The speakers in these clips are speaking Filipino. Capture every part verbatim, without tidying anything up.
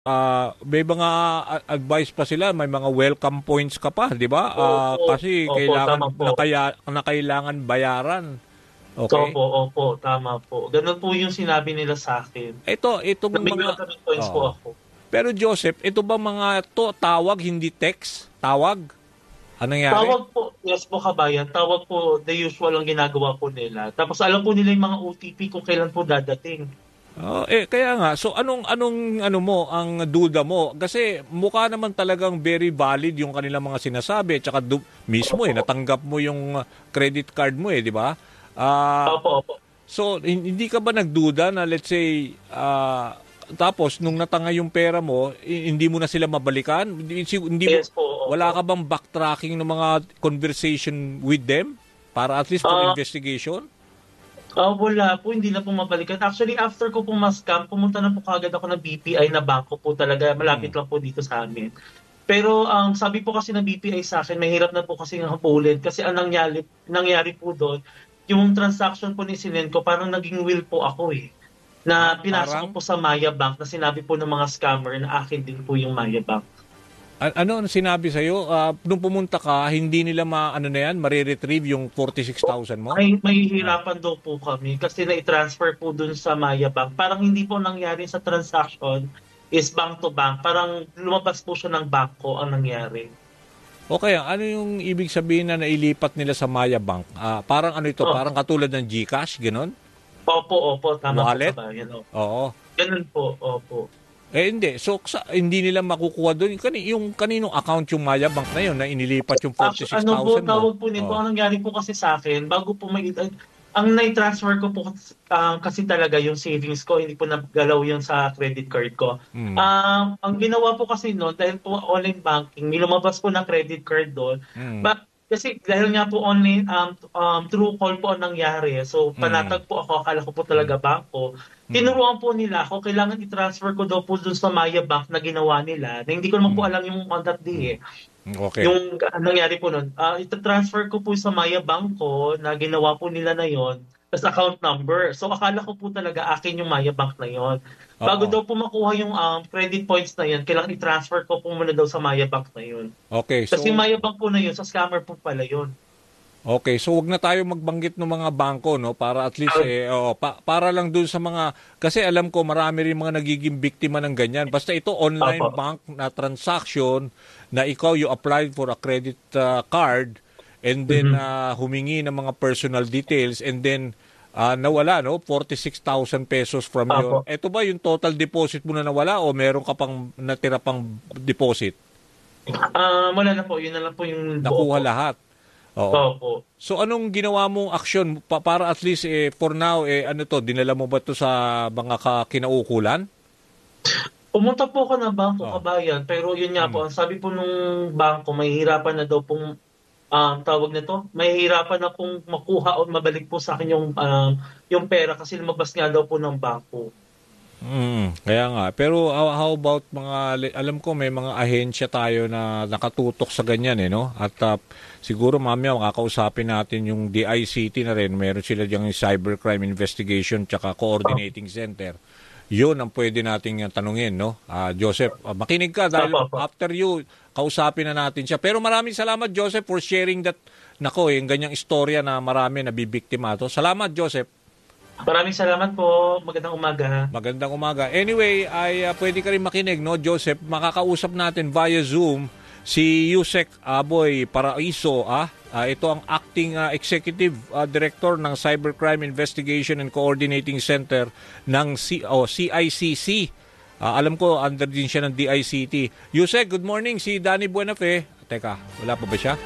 Ah, may mga a advice pa sila, may mga welcome points ka pa, 'di ba? Ah, Opo, kasi opo, tama kailangan po. na kaya na kailangan bayaran. Okay? Opo, opo, tama po. Gano'n po yung sinabi nila sa'kin, Ito, ito na bang may mga welcoming points po oo. ako. Pero Joseph, ito ba mga 'to tawag hindi text? Tawag? Anong nangyari? Tawag po, yes po kabayan, tawag po, the usual ang ginagawa po nila. Tapos alam po nila yung mga O T P kung kailan po dadating. Oh, eh kaya nga, so anong anong ano mo ang duda mo? Kasi mukha naman talagang very valid yung kanilang mga sinasabi, tsaka du- mismo eh Opo, natanggap mo yung uh, credit card mo eh, di ba? Ah, opo, opo. so hin- hindi ka ba nagduda na let's say ah, tapos nung natanga yung pera mo, i- hindi mo na sila mabalikan? Hindi, si- hindi mo Yes po, wala opo. ka bang backtracking ng mga conversation with them para at least for Ah, investigation? ah, wala po, hindi na po mabalikan. Actually, after ko po ma-scam, pumunta na po kaagad ako ng B P I na bangko po talaga, Hmm. malapit lang po dito sa amin. Pero ang sabi po kasi ng B P I sa akin, mahirap na po kasi habulin kasi ang nangyari, nangyari po doon, yung transaction po ni Sinenco, parang naging will po ako eh. Na Ah, pinasok ko parang po sa Maya Bank na sinabi po ng mga scammer na akin din po yung Maya Bank. A- ano ang sinabi sa'yo? Ah, nung pumunta ka, hindi nila ma, ano na yan, mariretrieve yung forty-six thousand mo? Ay, Ah. mahihirapan daw po kami kasi na-transfer po dun sa Maya Bank. Parang hindi po nangyari sa transaction is bank to bank. Parang lumabas po siya ng bangko ang nangyari. O kaya, ano yung ibig sabihin na nailipat nila sa Maya Bank? Ah, parang ano ito, Oh, parang katulad ng GCash, gano'n? opo, opo, tama po Wallet? kabayan. Opo. Oo. Ganun po, opo. Eh hindi, so sa, hindi nila makukuha doon. Kani, yung kaninong account yung Maya Bank na yun na inilipat yung Actually, ano po, forty-six thousand mo? tawag po nito, Oh. ang nangyari po kasi sa akin, bago po may, ang nai-transfer ko po ah, kasi talaga yung savings ko, hindi po nagalaw yun sa credit card ko. Mm. Um, ang ginawa po kasi noon, dahil po online banking, may lumabas po na credit card doon. Mm. But, kasi dahil nga po online, um, um, through call po ang nangyari. So, Mm. panatag po ako, akala ko po talaga Mm. bangko. Mm. Tinuruan po nila ako, kailangan i-transfer ko daw po dun sa Maya Bank na ginawa nila, na hindi ko naman po Mm. alam yung on that day eh. Mm. Okay. Yung ah, nangyari po nun, ah, ita-transfer ko po sa Maya Bank ko na ginawa po nila na yon, tas account number. So akala ko po talaga akin yung Maya Bank na yon. Bago Oo. daw po makuha yung um, credit points na yon, kailangan i-transfer ko po muna daw sa Maya Bank na yon. Okay, Kasi yung so Maya Bank po na yun, sa scammer po pala yun. Okay, so wag na tayo magbanggit ng mga bangko no para at least Ah, eh oo, pa- para lang dun sa mga kasi alam ko marami rin mga nagiging biktima ng ganyan. Basta ito online Opo. bank na transaction na ikaw you applied for a credit uh, card and then Mhm. uh, humingi ng mga personal details and then uh, nawala no forty-six thousand pesos from your. Opo. Ito ba yung total deposit mo na nawala o meron ka pang natira pang deposit? Ah, wala na po, yun na lang po yung buo Nakuha po. lahat. Oo. Opo. So anong ginawa mong aksyon pa, para at least eh, for now eh ano to dinala mo ba to sa mga ka, kinaukulan? Pumunta po ako ng bangko Oh. kabayan, pero yun nga Mm. po, ang sabi po nung bangko, mahihirapan na daw pong um, tawag nito, mahihirapan na pong makuha o mabalik po sa akin yung um, yung pera kasi lumabas nga daw po ng bangko. Mm, kaya nga. Pero how, how about mga li- alam ko may mga ahensya tayo na nakatutok sa ganyan eh no? At uh, siguro mamaya makakausapin natin yung D I C T na rin. Meron sila diyang Cybercrime Investigation tsaka Coordinating Center. Yun ang pwede nating uh, tanungin, no? Ah, Joseph, ah, makinig ka Opo, dahil opo. after you, kausapin na natin siya. Pero maraming salamat, Joseph, for sharing that, nako, yung ganyang istorya na marami nabibiktima to. Salamat, Joseph. Maraming salamat po. Magandang umaga. Magandang umaga. Anyway, ay uh, pwede ka rin makinig, no, Joseph? Makakausap natin via Zoom si Yusek Aboy Paraiso, ah. Ah, ito ang acting ah, executive ah, director ng Cybercrime Investigation and Coordinating Center ng C- oh, C I C C. Ah, alam ko under din siya ng D I C T. Yusek, good morning. Si Danny Buenafe. Teka, wala pa ba siya?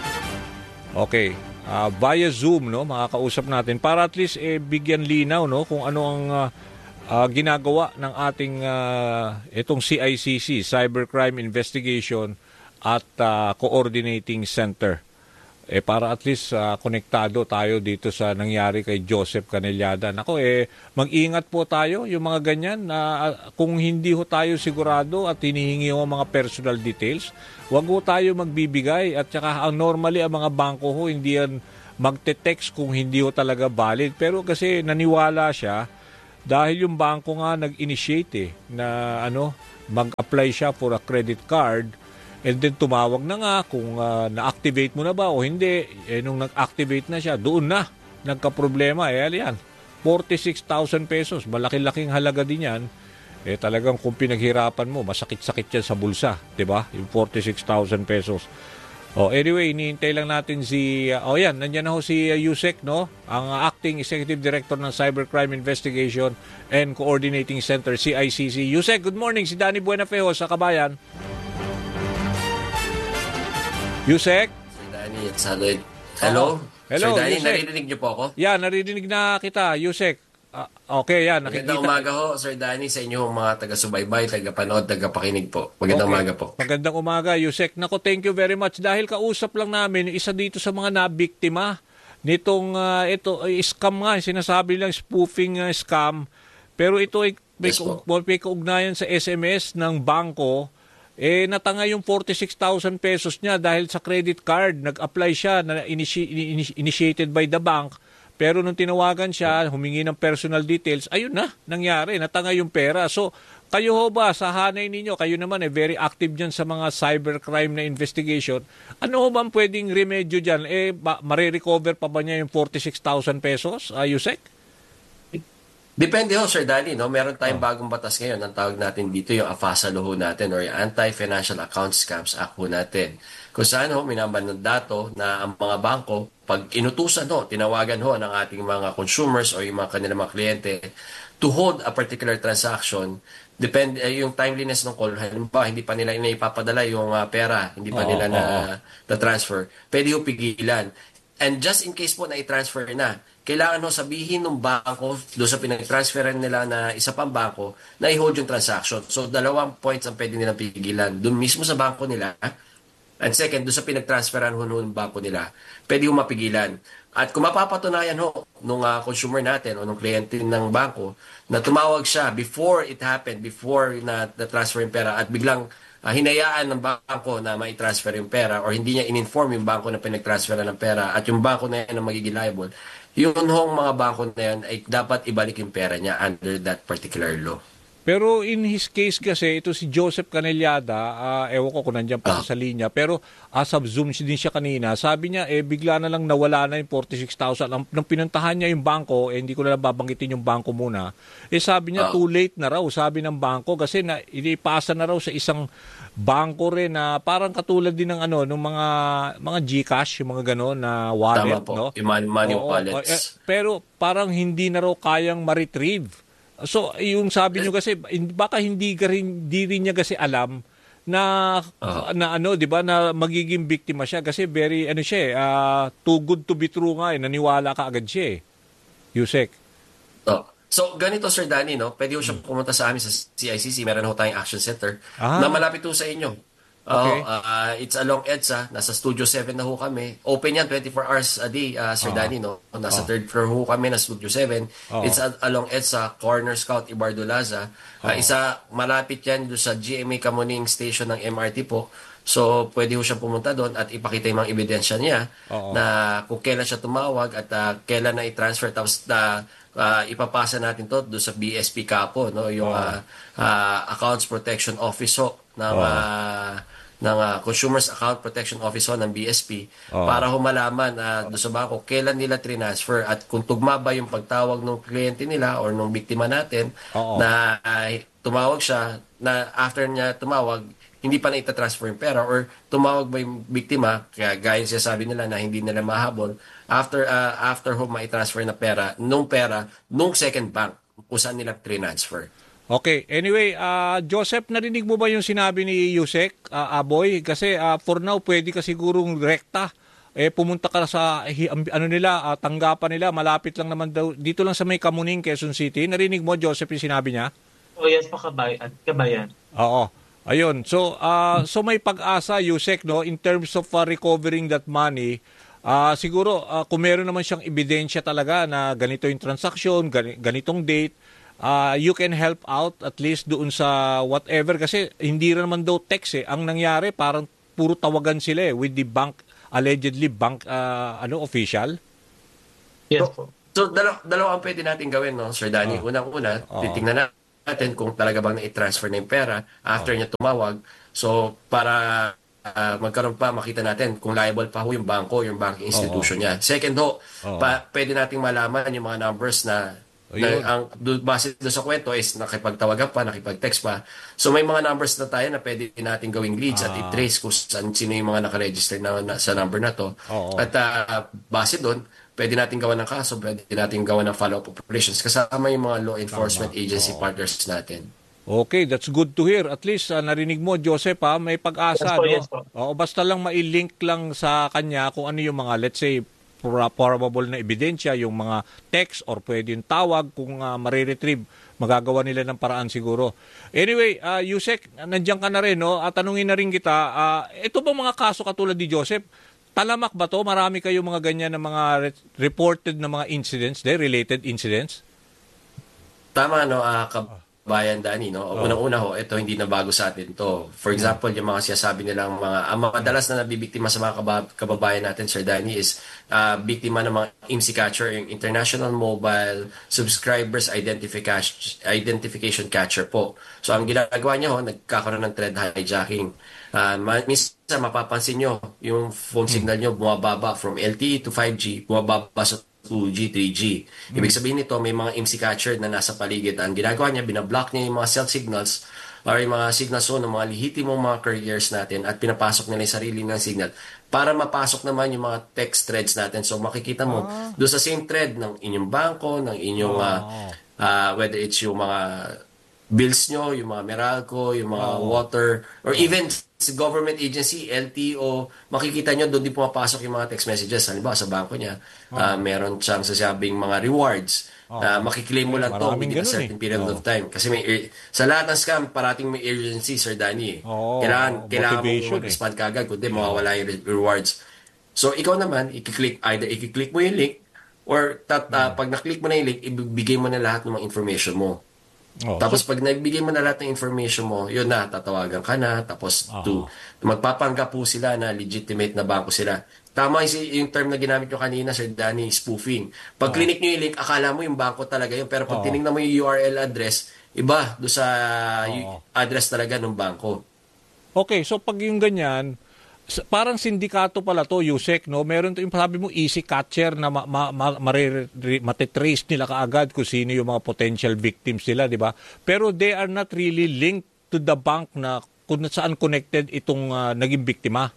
Okay. Ah, via Zoom, no, makakausap natin para at least eh, bigyan linaw, no, kung ano ang ah, ah, ginagawa ng ating ah, itong C I C C, Cybercrime Investigation at ah, Coordinating Center. Eh para at least ah, konektado tayo dito sa nangyari kay Joseph Canellada. Nako eh mag-ingat po tayo yung mga ganyan na ah, kung hindi ho tayo sigurado at hinihingi ho ang mga personal details, wag ho tayo magbibigay at saka ang normally ang mga bangko ho hindi yan magte-text kung hindi ho talaga valid. Pero kasi naniwala siya dahil yung bangko nga nag-initiate eh, na ano mag-apply siya for a credit card and then tumawag na nga kung uh, na-activate mo na ba o hindi. Eh, nung nag-activate na siya, doon na nagka-problema. Eh, yan, forty-six thousand pesos. Malaki-laking halaga din yan. Eh, talagang kung pinaghirapan mo, masakit-sakit yan sa bulsa. Diba? Yung forty-six thousand pesos. Oh, anyway, hinihintay lang natin si... Uh, oh, yan, nandiyan na ho si uh, Yusek, no? Ang uh, Acting Executive Director ng Cybercrime Investigation and Coordinating Center, C I C C. Yusek, good morning. Si Danny Buenafeo sa Kabayan. Yusek? Sir Danny, it's Lloyd. Hello? Oh, hello, Sir Danny, Yusek. narinig niyo po ako? Yeah, naririnig na kita, Yusek. Uh, okay, yan, nakikita. Magandang umaga ho, Sir Danny, sa inyong mga taga-subaybay, taga-panood, taga-pakinig po. Magandang Okay. umaga po. Magandang umaga, Yusek. Nako, thank you very much. Dahil kausap lang namin, isa dito sa mga nabiktima nitong, uh, ito, uh, scam nga, sinasabi lang spoofing uh, scam. Pero ito ay may, Yes, po. may kaugnayan sa S M S ng bangko. Eh, natanga yung forty-six thousand pesos niya dahil sa credit card. Nag-apply siya, na initi- ini- initiated by the bank. Pero nung tinawagan siya, humingi ng personal details, ayun na, nangyari, natanga yung pera. So, kayo ho ba, sa hanay ninyo, kayo naman eh, very active dyan sa mga cybercrime na investigation, ano ho ba ang pwedeng remedyo dyan? Eh, ba, marirecover pa ba niya yung forty-six thousand pesos, uh, Yusek? Depende ho, Sir Danny, no? Meron tayong bagong batas ngayon. Ang tawag natin dito yung AFASA law ho natin or yung Anti-Financial Account Scams Act ho natin. Kung saan ho, minamandato na ang mga bangko, pag inutusan ho, tinawagan ho ng ating mga consumers o yung mga kanilang mga kliyente to hold a particular transaction, depende eh, yung timeliness ng call. Halimbawa, hindi pa nila inaipapadala yung uh, pera, hindi pa Oo, nila na, oo. na transfer. Pwede ho pigilan. And just in case po na i-transfer na, kailangan ho sabihin ng bangko doon sa pinag-transferan nila na isa pang bangko na i-hold yung transaction. So, dalawang points ang pwede nilang pigilan. Doon mismo sa bangko nila, and second, doon sa pinag-transferan ho ng bangko nila, pwede ho mapigilan. At kung mapapatunayan ho nung uh, consumer natin o nung kliyente ng bangko na tumawag siya before it happened, before na na-transfer yung pera at biglang uh, hinayaan ng bangko na mai-transfer yung pera or hindi niya in-inform yung bangko na pinag-transferan ng pera at yung bangko na yan ang magiging liable, yun hong mga bangko na yan ay dapat ibalik yung pera niya under that particular law. Pero in his case kasi, ito si Joseph Canellada, uh, ewan ko kung nandiyan pa Ah. sa linya, pero as of Zoom din siya kanina, sabi niya, eh, bigla na lang nawala na yung forty-six thousand. Ang, nung pinuntahan niya yung bangko, eh, hindi ko na lang babanggitin yung bangko muna, eh, sabi niya, Ah. too late na raw, sabi ng bangko, kasi na, inipasa na raw sa isang bangko rin na parang katulad din ng ano, ng mga, mga GCash, yung mga gano'n na wallet, Tama po, no? yung money, money Oo, wallets. eh, pero parang hindi na raw kayang ma-retrieve. So, yung sabi nyo kasi, hin- baka hindi, ka rin, hindi rin niya kasi alam na, Ah. na ano, di ba, na magiging biktima siya kasi very, ano siya eh, ah, too good to be true nga eh, naniwala ka agad siya eh. Yusek. Oh. So, ganito Sir Danny, no? Pwede ho siyang pumunta sa amin sa C I C C. Meron ho tayong action center Ah. na malapit ho sa inyo. Okay. Oh, uh, it's along EDSA. Nasa Studio seven na ho kami. Open yan twenty-four hours a day, uh, Sir Ah. Danny, no? Nasa Ah. third floor ho kami na Studio seven. Ah. It's a- along EDSA, Corner Scout, Ibardo Laza. Uh, Ah. isa, malapit yan doon sa G M A Kamuning Station ng M R T po. So, pwede ho siyang pumunta doon at ipakita yung mga ebidensya niya Oo. na kung kailan siya tumawag at uh, kailan na i-transfer. Tapos, uh, uh, ipapasa natin to doon sa B S P Capo, no? Yung Oo. uh, uh, Accounts Protection Office ho, ng, Oo. uh, ng uh, Consumers Account Protection Office ho, ng B S P Oo. para humalaman uh, doon sa bangko kailan nila transfer at kung tugma ba yung pagtawag ng kliyente nila or ng biktima natin Oo. na uh, tumawag siya na after niya tumawag hindi pa na itatransfer yung pera or tumawag ba yung biktima, kaya gaya siya sabi nila na hindi nila mahabol, after uh, after ho ma-transfer na pera, nung pera, nung second bank, kung saan nila transfer. Okay. Anyway, ah, Joseph, narinig mo ba yung sinabi ni Yusek, ah, Aboy? Kasi ah, for now, pwede ka sigurong rekta. Eh, pumunta ka sa hi- am- ano nila, ah, tanggapan nila, malapit lang naman daw, dito lang sa may Kamuning, Quezon City. Narinig mo, Joseph, yung sinabi niya? Oh, yes po, kabayan. kabayan. Oo. Ayun. So, ah, so may pag-asa, Yusek, no, in terms of ah, recovering that money. Ah, siguro, ah, kung meron naman siyang ebidensya talaga na ganito yung transaction, gani- ganitong date, ah, you can help out at least doon sa whatever. Kasi hindi rin naman daw text eh. Ang nangyari, parang puro tawagan sila eh with the bank, allegedly bank ah, ano official. Yes So, po. so dalaw, dalawa ang pwede natin gawin, no, Sir Danny. Oh. Unang-una, Oh. titingnan natin kung talaga bang na-transfer na yung pera after niya tumawag. So, para uh, magkaroon pa, makita natin kung liable pa ho yung bangko, yung banking institution niya. Second ho, Oo. pa, pwede nating malaman yung mga numbers na, na Ayun. ang do, base doon sa kwento is nakipagtawagan pa, nakipag-text pa. So, may mga numbers na tayo na pwede nating gawing leads at Ah. i-trace kung saan, sino yung mga nakaregister na, na, sa number na to. Oo. At uh, base doon, pwede natin gawa ng kaso, pwede natin gawa ng follow-up operations kasama yung mga law enforcement Tama. agency Oo. partners natin. Okay, that's good to hear. At least ah, narinig mo, Joseph, ha, may pag-asa. Yes po, no? yes po. Oo, basta lang mai-link lang sa kanya kung ano yung mga, let's say, pro- probable na ebidensya, yung mga text or pwede yung tawag kung uh, mariretrieve. Magagawa nila ng paraan siguro. Anyway, uh, Yusek, nandiyan ka na rin, no? At tanungin na rin kita, uh, ito ba mga kaso katulad ni Joseph, talamak ba to? Marami kayo mga ganyan na mga re- reported na mga incidents, de, related incidents? Tama, no, uh, kabayan Dani, no? Oh. Unang-una ho, ito hindi na bago sa atin to. For example, yung mga sinasabi nilang mga, ang madalas na nabibiktima sa mga kaba- kababayan natin, Sir Danny, is uh, biktima ng mga I M S I Catcher, yung International Mobile Subscribers Identification, Identification Catcher po. So, ang ginagawa niya ho, nagkakaroon ng thread hijacking. Uh, minsan mapapansin nyo, yung phone signal nyo bumababa from L T E to five G, bumababa sa two G, three G. Ibig sabihin nito, may mga I M S I catcher na nasa paligid. Ang ginagawa niya, binablock niya yung mga cell signals or yung mga signals ng mga lehitimong mga carriers natin at pinapasok nila yung sarili ng signal para mapasok naman yung mga text threads natin. So makikita mo, Ah. doon sa same thread ng inyong bangko, ng inyong, uh, Ah. uh, whether it's yung mga bills nyo, yung mga Meralco, yung mga Oo. water, or even sa government agency, L T O, makikita nyo doon din pumapasok yung mga text messages. Halimbawa, sa bangko niya, ah, meron siyang sasabing mga rewards. na makiklaim mo lang to Maraming within a ganun certain eh. period Oo. of time. Kasi may, ur- sa lahat ng scam, parating may urgency, Sir Danny. Eh. Oo, kailangan, oo, kailangan motivation mo mag-respond kagad, kundi mawawala yung re- rewards. So, ikaw naman, i-click, either i-click mo yung link, or tat, ah, pag na-click mo na yung link, ibibigay mo na lahat ng mga information mo. Oh, Tapos so, pag nagbigay mo na lahat ng information mo, yun na, tatawagan ka na, tapos Oo. to, magpapanggap po sila na legitimate na bangko sila. Tama yung, yung term na ginamit nyo kanina, Sir Danny, spoofing. Pag clinic nyo yung link, akala mo yung bangko talaga yun, pero pag Oo. tinignan mo yung U R L address, iba do sa Oo. address talaga ng bangko. okay, so pag yung ganyan, s- parang sindikato pala to, Yusek, no? Meron to yung sabi mo, easy catcher na ma, ma, ma, marire- matitrace nila kaagad kung sino yung mga potential victims nila, di ba? Pero they are not really linked to the bank na kung saan connected itong ah, naging biktima.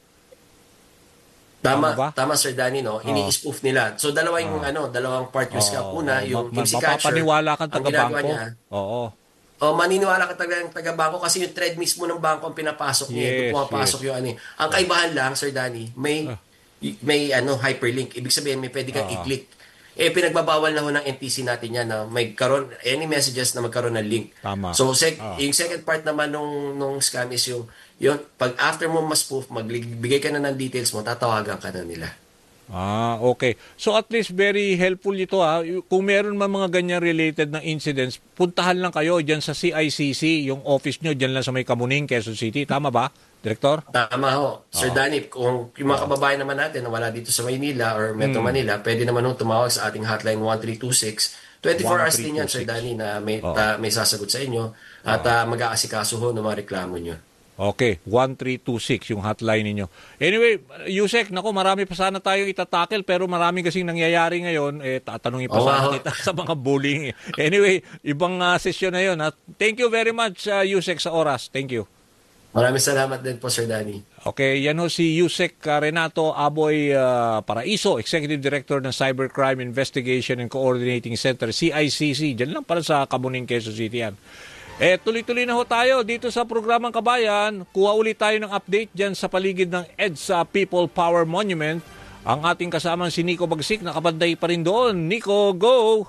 Tama Tama, ba? tama Sir Danny, no? Ini-spoof nila. So dalawa yung ano, dalawang part yung scam. Oo, Una, oo, yung ma- M C catcher. mapapaniwala kang ang ginagawa taga-bangko. niya, Oo. oh, maniniwala ka taga ng taga-bangko kasi yung thread mismo ng bangko ang pinapasok niya. Yes, Doon pumapasok yes. yung ano. eh. Ang kaibahan lang, Sir Danny, may Ah. y- may ano hyperlink. Ibig sabihin may pwede kang Ah. i-click. Eh pinagbabawal na ho ng N T C natin yan na may karon any messages na magkaroon ng link. Tama. So sec- Ah. yung second part naman nung nung scam is yung yun, pag after mo ma-spoof, magbigay ka na ng details mo, tatawagan ka na nila. Ah, okay. So at least very helpful ito ha. Kung meron man mga ganyan related na incidents, puntahan lang kayo dyan sa C I C C, yung office nyo dyan lang sa may Kamuning, Quezon City. Tama ba, Director? Tama ho. Sir Danny, kung yung mga kababayan naman natin na wala dito sa Maynila or Metro Manila, pwede naman ho tumawag sa ating hotline one three two six. twenty-four hours din yan, Sir Danny, na may, Oo. ta- may sasagot sa inyo at uh, mag-aasikaso ho ng mga reklamo nyo. Okay, one three two six yung hotline ninyo. Anyway, Yusek, nako marami pa sana tayong itatakel pero marami kasing nangyayari ngayon. Eh, tatanungin pa Oo, sana oo. kita sa mga bullying. Anyway, ibang uh, sesyon na yun. Ha? Thank you very much, uh, Yusek, sa oras. Thank you. Maraming salamat din po, Sir Danny. Okay, yan ho si Yusek uh, Renato Aboy uh, Paraiso, Executive Director ng Cybercrime Investigation and Coordinating Center, C I C C. Diyan lang para sa Kamuning, Quezon City yan. Eh, tuloy-tuloy na ho tayo dito sa programang Kabayan. Kuha ulit tayo ng update dyan sa paligid ng EDSA People Power Monument. Ang ating kasamang si Nico Bagsik, nakabanday pa rin doon. Nico, go!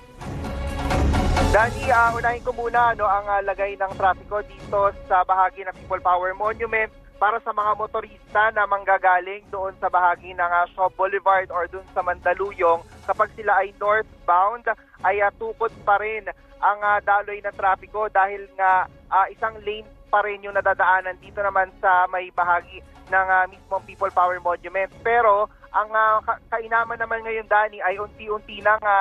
Dani, uh, unahin ko muna no, ang uh, lagay ng trapiko dito sa bahagi ng People Power Monument para sa mga motorista na manggagaling doon sa bahagi ng uh, Shaw Boulevard or doon sa Mandaluyong. Kapag sila ay northbound, ay uh, tukod pa rin ang uh, daloy ng trapiko dahil nga uh, isang lane pa rin yung nadadaanan dito naman sa may bahagi ng uh, mismong People Power Monument. Pero ang uh, ka- kainaman naman ngayon, Dani, ay unti-unti nang uh,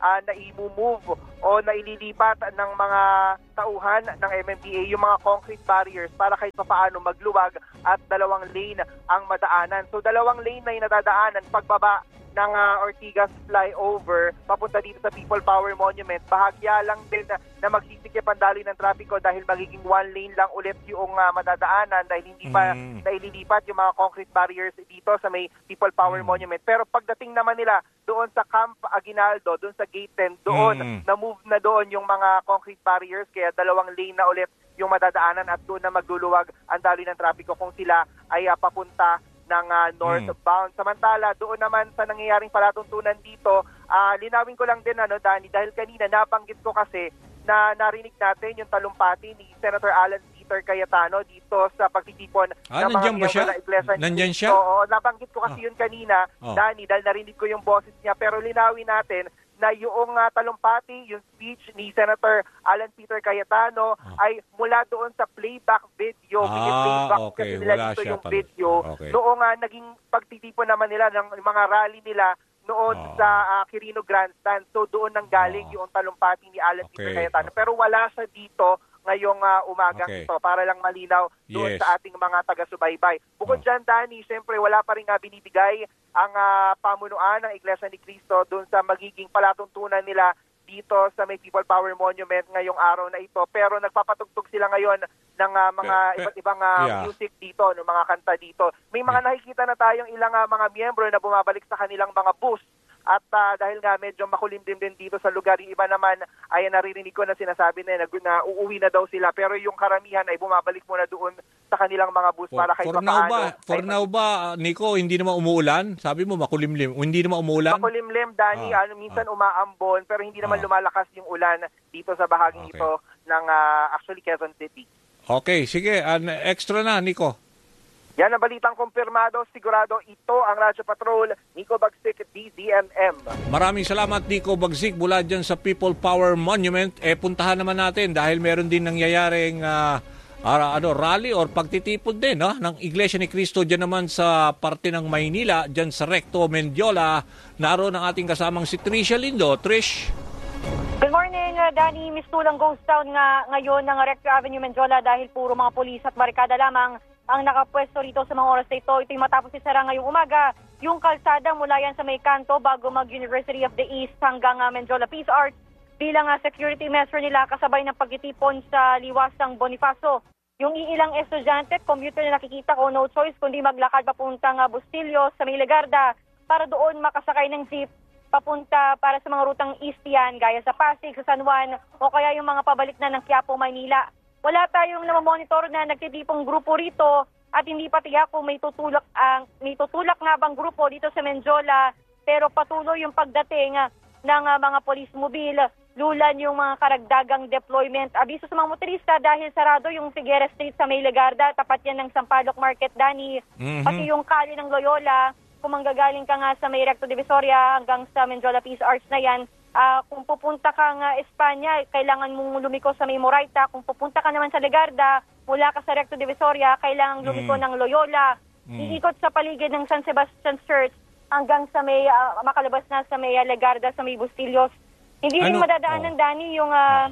uh, na i-move o na ililipat ng mga tauhan ng M M D A yung mga concrete barriers para kahit paano magluwag at dalawang lane ang madaanan. So dalawang lane na yung nadadaanan pagbaba ng uh, Ortigas flyover papunta dito sa People Power Monument. Bahagya lang din na, na magsisikip ang daloy ng trapiko dahil magiging one lane lang ulit yung uh, madadaanan dahil hindi pa mm. naililipat yung mga concrete barriers dito sa may People Power mm. Monument. Pero pagdating naman nila doon sa Camp Aguinaldo, doon sa Gate ten, doon mm. na-move na doon yung mga concrete barriers kaya dalawang lane na ulit yung madadaanan at doon na magluluwag ang daloy ng trapiko kung sila ay uh, papunta ng uh, northbound. Hmm. Samantala, doon naman sa nangyayaring palatuntunan dito, uh, linawin ko lang din, ano, Danny, dahil kanina nabanggit ko kasi na narinig natin yung talumpati ni Senator Alan Peter Cayetano dito sa pagtitipon ah, ng mga miyembro ng Iglesia. Nandiyan siya? Oo, nabanggit ko kasi ah. yun kanina, oh. Danny, dahil narinig ko yung boses niya. Pero linawin natin na yung uh, talumpati, yung speech ni Senator Alan Peter Cayetano oh. ay mula doon sa playback video. Ah, playback okay. kasi nila Wala dito siya yung pala. video. Okay. Noong uh, naging pagtitipon naman nila ng mga rally nila noon oh. sa uh, Quirino Grandstand. So doon nang galing oh. yung talumpati ni Alan okay. Peter Cayetano. Pero wala siya dito ngayong uh, umagang okay. ito para lang malinaw doon yes. sa ating mga taga-subaybay. Bukod oh. dyan, Danny, siyempre wala pa rin uh, binibigay ang uh, pamunuan ng Iglesia ni Cristo doon sa magiging palatuntunan nila dito sa may People Power Monument ngayong araw na ito. Pero nagpapatugtog sila ngayon ng uh, mga pe, pe, iba't ibang uh, yeah. music dito, ng mga kanta dito. May mga yeah. nakikita na tayong ilang uh, mga miyembro na bumabalik sa kanilang mga bus. At uh, dahil nga medyo makulimlim din dito sa lugar, yung iba naman ay naririnig ko na sinasabi na, na, na uuwi na daw sila. Pero yung karamihan ay bumabalik muna doon sa kanilang mga bus for, para kahit for now paano. Ba, for ay, now ba, Nico, hindi naman umuulan? Sabi mo makulimlim. Hindi naman umuulan? Makulimlim, Danny. Ah, ano, minsan ah, umaambon pero hindi naman ah, lumalakas yung ulan dito sa bahaging okay. ito ng uh, actually Quezon City. Okay, sige. Uh, extra na, Nico. Yan ang balitang kumpirmado. Sigurado ito ang Radyo Patrol, Nico Bagsik, D Z M M. Maraming salamat, Nico Bagsik, mula dyan sa People Power Monument. Eh, puntahan naman natin dahil meron din nangyayaring uh, uh, ano, rally or pagtitipon din no? ng Iglesia ni Cristo dyan naman sa parte ng Maynila, dyan sa Recto Mendiola. Naroon ang ating kasamang si Tricia Lindo. Trish. Good morning, uh, Danny. Mistulang ghost town nga ngayon ng Recto Avenue, Mendiola dahil puro mga pulis at barikada lamang ang nakapwesto rito sa mga oras na ito. Ito'y matapos isara ngayong umaga yung kalsada mula yan sa may kanto bago mag-University of the East hanggang uh, Mendiola Peace Arts bilang uh, security measure nila kasabay ng pagtitipon sa liwasang Bonifacio. Yung iilang estudyante at commuter na nakikita ko, no choice kundi maglakad papuntang uh, Bustillo sa may Legarda para doon makasakay ng jeep papunta para sa mga rutang east yan, gaya sa Pasig, sa San Juan o kaya yung mga pabalik na ng Quiapo, Maynila. Wala tayong namamonitor na nagtitipong grupo rito at hindi pa tiyak kung may tutulak, ang uh, may tutulak nga bang grupo dito sa Mendiola, pero patuloy yung pagdating uh, ng uh, mga police mobile, lulan yung mga karagdagang deployment. Abiso sa mga motorista dahil sarado yung Figueres Street sa May Legarda, tapat yan ng Sampaloc Market, Danny. Mm-hmm. Pati yung kali ng Loyola, kung manggagaling ka nga sa may Recto Divisoria hanggang sa Mendiola Peace Arts na yan, Uh, kung pupunta ka nga Espanya, kailangan mong lumiko sa may Moraita. Kung pupunta ka naman sa Legarda, mula ka sa Recto Divisoria, kailangan lumiko mm. ng Loyola. Mm. Iikot sa paligid ng San Sebastian Church hanggang sa may uh, makalabas na sa may uh, Legarda, sa may Bustillos. Hindi ano? rin madadaanan, oh. Danny, yung uh,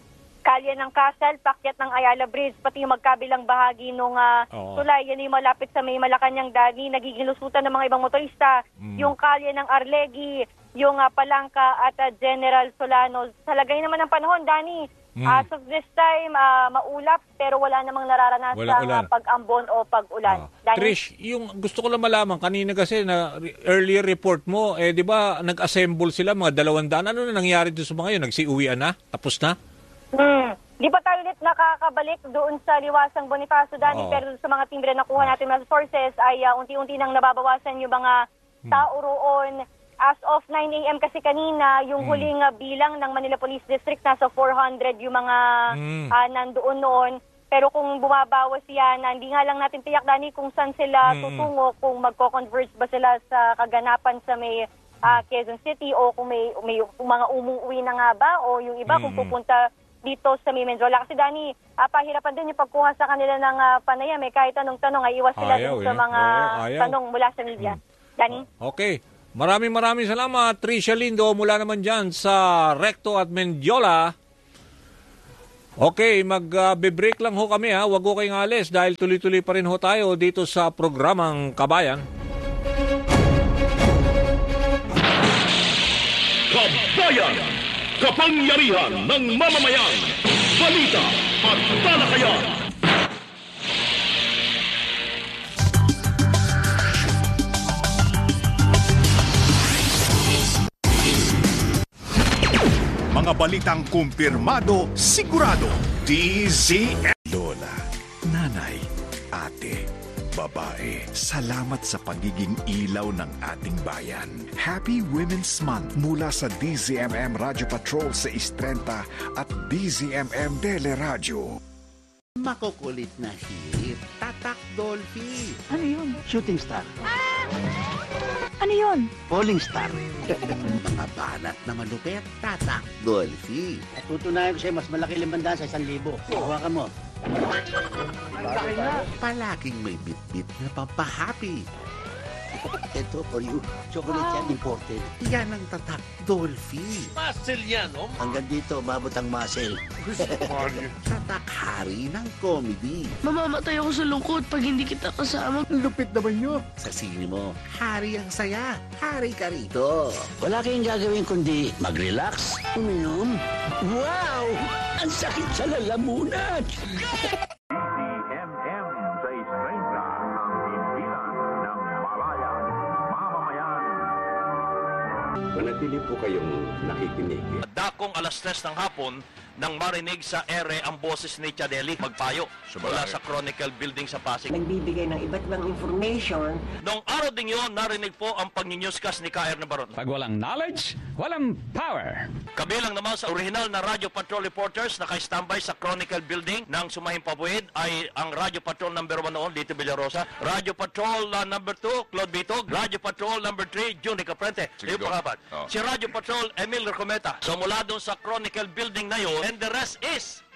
kalye ng Castle, pakyat ng Ayala Bridge, pati yung magkabilang bahagi ng uh, oh. tulay. Yan yung malapit sa may Malacanang, Danny. Nagiging lusutan ng mga ibang motorista. Mm. Yung kalye ng Arlegui, yung uh, Palangka at uh, General Solano. Sa lagay naman ng panahon, Danny, mm. as of this time, uh, maulap pero wala namang nararanasang uh, pag-ambon o pag-ulan. Oh. Trish, yung gusto ko lang malaman, kanina kasi na earlier report mo, eh di ba nag-assemble sila mga dalawang daan. Ano na nangyari doon sa mga yun? Nagsiuwian na? Tapos na? Hmm. Di pa tayo ulit nakakabalik doon sa liwasang Bonifacio, Danny, oh. pero sa mga timbre na kuha natin mga sources ay uh, unti-unti nang nababawasan yung mga hmm. tao roon. As of nine a.m. kasi kanina, yung mm. huling uh, bilang ng Manila Police District, nasa four hundred yung mga mm. uh, nandoon noon. Pero kung bumabawas yan, hindi nga lang natin tiyak, Dani, kung saan sila mm. tutungo, kung magko-converge ba sila sa kaganapan sa may uh, Quezon City o kung may, may kung mga umuwi na nga ba o yung iba mm. kung pupunta dito sa may Mendiola. Kasi Dani, uh, pahirapan din yung pagkuha sa kanila ng uh, panayam. Eh, kahit anong tanong ay iwas sila ayaw, din sa eh. mga Oo, tanong mula sa media. Mm. Dani? Okay. Maraming maraming salamat, Tricia Lindo, mula naman dyan sa Recto at Mendiola. Okay, mag-break lang ho kami ha. Huwag ho kayong alis dahil tuloy-tuloy pa rin ho tayo dito sa programang Kabayan. Kabayan! Kapangyarihan ng mamamayan! Balita at talakayan! Mga balitang kumpirmado, sigurado. D Z M. Lola, nanay, ate, babae, salamat sa pagiging ilaw ng ating bayan. Happy Women's Month mula sa D Z M M Radio Patrol sa Istrenta at D Z M M Teleradyo. Makukulit na hit, Tatak Dolphy. Ano yun? Shooting star. Ano yun? Falling star. Mga banat na malupit, Tatak Dolphy. At tutunayan ko sa'yo, mas malaki limandaan sa isang libo. Hawakan mo. Palaging may bit-bit na pampahappy. Ito for you. Chocolate yan, imported. Yan ang Tatak Dolphy. Muscle yan, no? Hanggang dito, mabot ang muscle. Tatak hari ng comedy. Mamamatay ako sa lungkot pag hindi kita kasama. Lupit naman nyo. Sa sine mo, hari ang saya. Hari ka rito. Wala kayong gagawin kundi mag-relax, uminom. Wow! Ang sakit sa lalamunan! Manatili po kayong nakikinig. Dakong alas tres ng hapon nang marinig sa ere ang boses ni Chadeli magpayo mula sa Chronicle Building sa Pasig. Nagbibigay ng iba't ibang information. Noong araw din yun, narinig po ang pag-newscast ni K R Nabaron. Pag walang knowledge, walang power. Kabilang naman sa original na Radio Patrol reporters na naka-standby sa Chronicle Building ng Sumahing Pabuid ay ang Radio Patrol number one noon, Lito Villarosa. Radio Patrol uh, number two, Claude Bitog. Radio Patrol number three, June Caprente. Yung pangapat. Oh. Si Radio Patrol, Emil Recometa. So mula doon sa Chronicle Building na yun, and the rest is